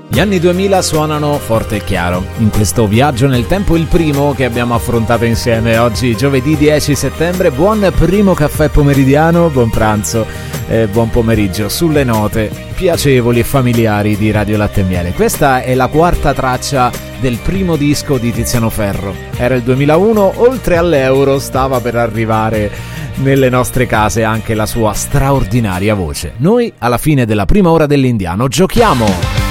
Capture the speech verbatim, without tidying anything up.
Gli anni duemila suonano forte e chiaro in questo viaggio nel tempo, il primo che abbiamo affrontato insieme oggi, giovedì dieci settembre. Buon primo caffè pomeridiano, buon pranzo e buon pomeriggio sulle note piacevoli e familiari di Radio Latte e Miele. Questa è la quarta traccia del primo disco di Tiziano Ferro. Era il duemilauno, oltre all'euro stava per arrivare nelle nostre case anche la sua straordinaria voce. Noi alla fine della prima ora dell'Indiano giochiamo!